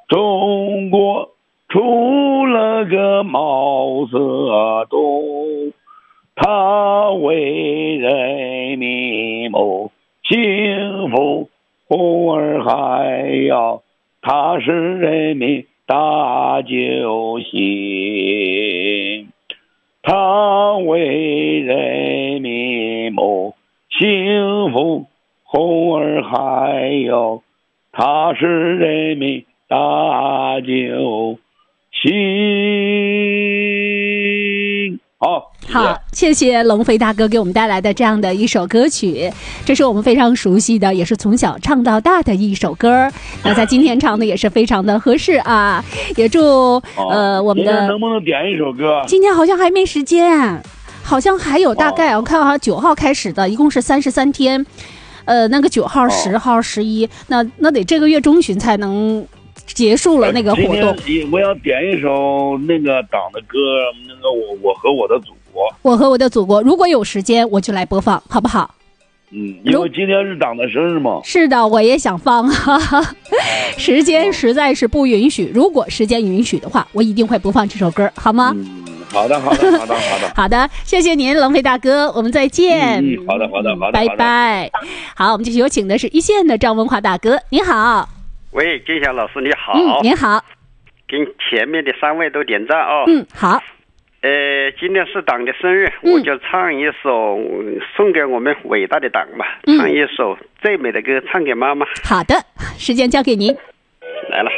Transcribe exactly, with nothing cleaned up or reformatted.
中国出了个毛泽东，他为人民谋幸福，红儿还要他是人民大救星，他为人民谋幸福，红儿还要他是人民大救星。好， 好，谢谢龙飞大哥给我们带来的这样的一首歌曲，这是我们非常熟悉的，也是从小唱到大的一首歌。那在今天唱的也是非常的合适啊！也祝、哦、呃我们的能不能点一首歌？ 今天好像还没时间，好像还有大概、哦、我看好像九号开始的，一共是三十三天。呃，那个九号、十号、十一，那那得这个月中旬才能结束了那个活动。 我要点一首那个党的歌，那个我我和我的祖国。 我和我的祖国，如果有时间我就来播放，好不好？ 嗯，因为今天是党的生日嘛。 是的，我也想放，哈哈，时间实在是不允许。如果时间允许的话，我一定会播放这首歌，好吗？ 嗯，好的，好的，好的，好的， 好的，谢谢您，龙飞大哥，我们再见。 嗯，好的，好的，好的， 拜拜。好，我们继续有请的是一线的张文华大哥，你好。 喂，金霞老师你好。 嗯，你好。 跟前面的三位都点赞哦。 嗯，好。 呃，今天是党的生日， 嗯、 我就唱一首送给我们伟大的党吧， 嗯、 唱一首最美的歌，唱给妈妈。 好的，时间交给您。